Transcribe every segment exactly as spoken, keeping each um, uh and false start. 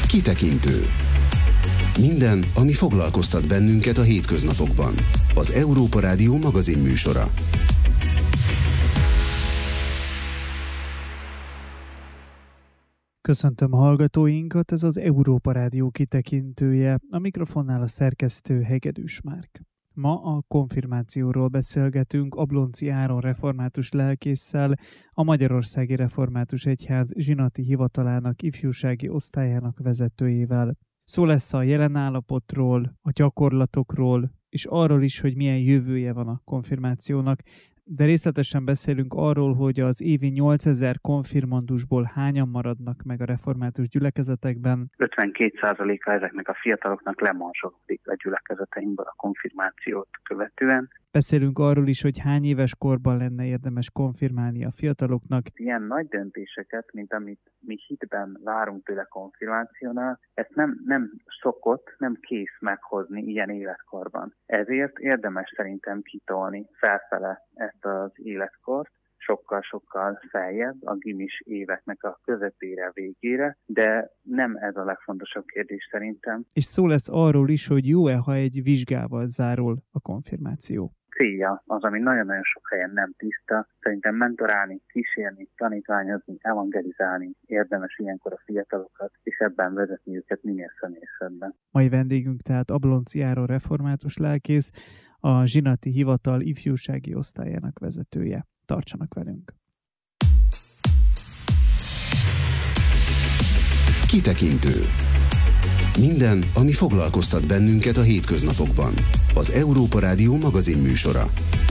Kitekintő. Minden, ami foglalkoztat bennünket a hétköznapokban. Az Európa Rádió magazinműsora. Köszöntöm a hallgatóinkat, ez az Európa Rádió kitekintője, a mikrofonnál a szerkesztő Hegedűs Márk. Ma a konfirmációról beszélgetünk Ablonczy Áron református lelkésszel, a Magyarországi Református Egyház zsinati hivatalának ifjúsági osztályának vezetőjével. Szó lesz a jelen állapotról, a gyakorlatokról, és arról is, hogy milyen jövője van a konfirmációnak, de részletesen beszélünk arról, hogy az évi nyolcezer konfirmandusból hányan maradnak meg a református gyülekezetekben. ötvenkét százaléka ezeknek a fiataloknak lemarsolódik a gyülekezeteinkből a konfirmációt követően. Beszélünk arról is, hogy hány éves korban lenne érdemes konfirmálni a fiataloknak. Ilyen nagy döntéseket, mint amit mi hitben várunk tőle konfirmációnál, ezt nem, nem szokott, nem kész meghozni ilyen életkorban. Ezért érdemes szerintem kitolni felfele ezt az életkort, sokkal-sokkal feljebb, a gimis éveknek a közepére, végére, de nem ez a legfontosabb kérdés szerintem. És szó lesz arról is, hogy jó-e, ha egy vizsgával zárul a konfirmáció. Célja az, ami nagyon-nagyon sok helyen nem tiszta. Szerintem mentorálni, kísérni, tanítványozni, evangelizálni érdemes ilyenkor a fiatalokat, és ebben vezetni őket minél személyesebben. Mai vendégünk tehát Ablonczy Áron református lelkész, a zsinati hivatal ifjúsági osztályának vezetője. Tartsanak velünk! Kitekintő. Minden, ami foglalkoztat bennünket a hétköznapokban. Az Európa Rádió magazinműsora.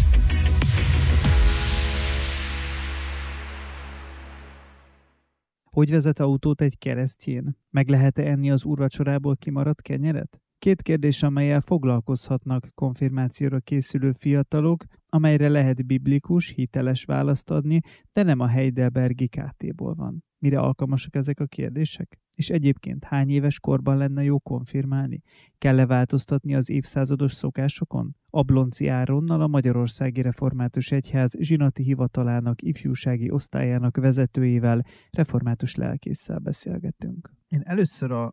Hogy vezet autót egy keresztjén? Meg lehet-e enni az úrvacsorából kimaradt kenyeret? Két kérdés, amellyel foglalkozhatnak konfirmációra készülő fiatalok, amelyre lehet biblikus, hiteles választ adni, de nem a Heidelbergi ká té-ból van. Mire alkalmasak ezek a kérdések? És egyébként hány éves korban lenne jó konfirmálni? Kell-e változtatni az évszázados szokásokon? Ablonczy Áronnal, a Magyarországi Református Egyház zsinati hivatalának ifjúsági osztályának vezetőjével, református lelkésszel beszélgetünk. Én először a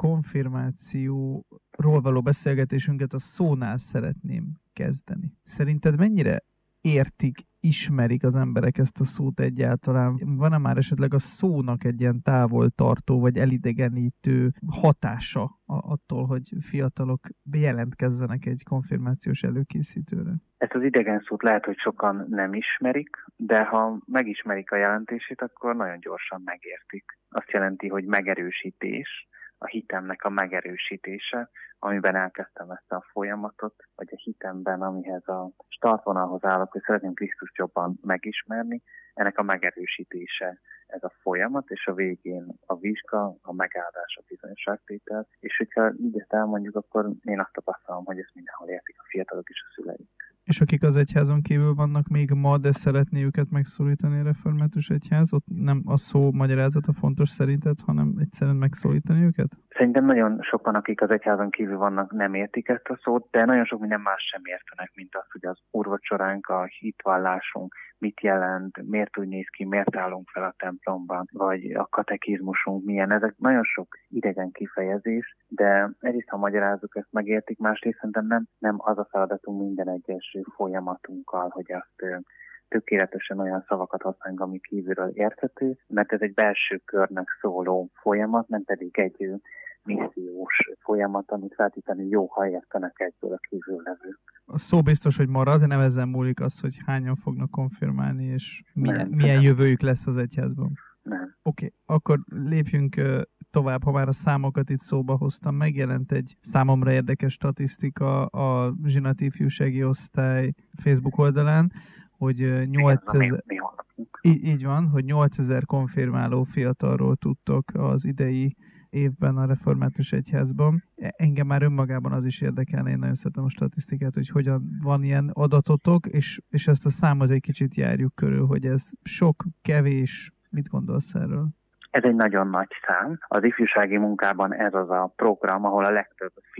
konfirmációról való beszélgetésünket a szónál szeretném kezdeni. Szerinted mennyire értik, ismerik az emberek ezt a szót egyáltalán? Van-e már esetleg a szónak egy ilyen távol tartó vagy elidegenítő hatása attól, hogy fiatalok bejelentkezzenek egy konfirmációs előkészítőre? Ezt az idegen szót lehet, hogy sokan nem ismerik, de ha megismerik a jelentését, akkor nagyon gyorsan megértik. Azt jelenti, hogy megerősítés, a hitemnek a megerősítése, amiben elkezdtem ezt a folyamatot, vagy a hitemben, amihez a startvonalhoz állok, hogy szeretném Krisztust jobban megismerni, ennek a megerősítése ez a folyamat, és a végén a vizsga, a megáldás, a bizonyosságtétel, és hogyha így ezt elmondjuk, akkor én azt tapasztalom, hogy ezt mindenhol értik a fiatalok és a szüleik. És akik az egyházon kívül vannak még ma, de szeretné őket megszólítani a református egyház, ott nem a szó magyarázata fontos szerinted, hanem egyszerűen megszólítani őket? Szerintem nagyon sokan, akik az egyházon kívül vannak, nem értik ezt a szót, de nagyon sok minden más sem értenek, mint az, hogy az úrvacsoránk, a hitvallásunk mit jelent, miért úgy néz ki, miért állunk fel a templomban, vagy a katekizmusunk milyen. Ezek nagyon sok idegen kifejezés, de egyrészt, ha magyarázzuk, ezt megértik, másrészt szerintem nem, nem az a feladatunk minden egyes folyamatunkkal, hogy azt tökéletesen olyan szavakat használjunk, ami kívülről érthető, mert ez egy belső körnek szóló folyamat, nem pedig egy missziós folyamat, amit feltétlenül jó, ha értenek egyből a kívüllevők. A szó biztos, hogy marad, nem ezen múlik az, hogy hányan fognak konfirmálni, és milyen, nem, milyen nem. jövőjük lesz az egyházban. Nem. Oké, okay, akkor lépjünk tovább, ha már a számokat itt szóba hoztam. Megjelent egy számomra érdekes statisztika a zsinati ifjúsági osztály Facebook oldalán, hogy nyolcezer... Így, így van, hogy nyolcezer konfirmáló fiatalról tudtok az idei évben a református egyházban. Engem már önmagában az is érdekelne, én nagyon szeretem a statisztikát, hogy hogyan van ilyen adatotok, és, és ezt a számot egy kicsit járjuk körül, hogy ez sok, kevés, mit gondolsz erről? Ez egy nagyon nagy szám. Az ifjúsági munkában ez az a program, ahol a legtöbb fiatalt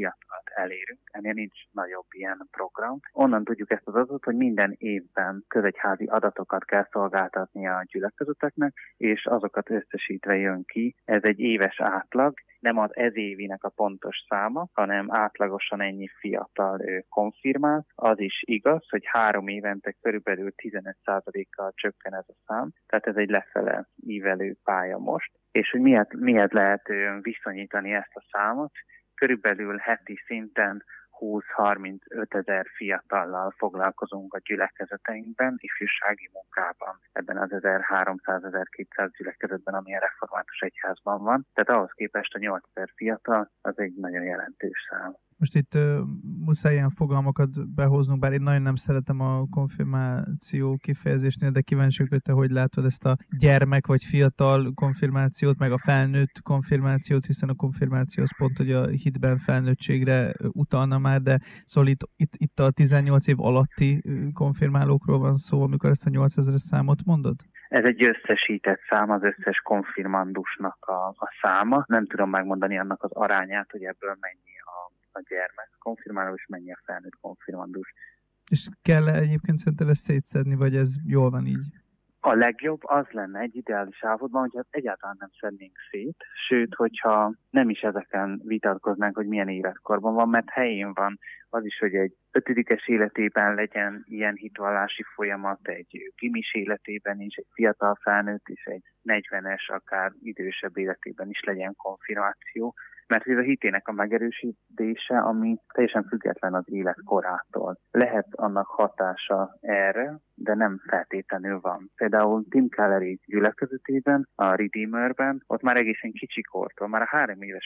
elérünk, ennél nincs nagyobb ilyen program. Onnan tudjuk ezt az adatot, hogy minden évben közegyházi adatokat kell szolgáltatni a gyülekezeteknek, és azokat összesítve jön ki. Ez egy éves átlag, nem az ez évinek a pontos száma, hanem átlagosan ennyi fiatal ő konfirmál. Az is igaz, hogy három évente körülbelül tizenöt százalékkal csökken ez a szám, tehát ez egy lefele ívelő pálya most. És hogy miért, miért lehet viszonyítani ezt a számot? Körülbelül heti szinten húsz-harmincöt ezer fiatallal foglalkozunk a gyülekezeteinkben, ifjúsági munkában, ebben az ezerháromszáz-ezerkétszáz gyülekezetben, ami a református egyházban van. Tehát ahhoz képest a nyolcezer fiatal az egy nagyon jelentős szám. Most itt uh, muszáj ilyen fogalmakat behoznunk, bár én nagyon nem szeretem a konfirmáció kifejezésnél, de kíváncsiak, hogy te hogy látod ezt a gyermek vagy fiatal konfirmációt, meg a felnőtt konfirmációt, hiszen a konfirmáció az pont, hogy a hitben felnőttségre utalna már, de szóval itt, itt, itt a tizennyolc év alatti konfirmálókról van szó, amikor ezt a nyolcezeres számot mondod? Ez egy összesített szám, az összes konfirmandusnak a, a száma. Nem tudom megmondani annak az arányát, hogy ebből mennyi a a gyermek konfirmáló, és mennyi a felnőtt konfirmandus. És kell egyébként szerinted ezt szétszedni, vagy ez jól van így? A legjobb az lenne egy ideális állapotban, hogyha egyáltalán nem szednénk szét, sőt, hogyha nem is ezeken vitatkoznánk, hogy milyen életkorban van, mert helyén van az is, hogy egy ötödikes életében legyen ilyen hitvallási folyamat, egy gimis életében is, egy fiatal felnőtt is, egy negyvenes, akár idősebb életében is legyen konfirmáció, mert ez a hitének a megerősítése, ami teljesen független az életkorától. Lehet annak hatása erre, de nem feltétlenül van. Például Tim Kellery gyülekezetében, a Redeemerben, ott már egészen kicsikortól, már a három éves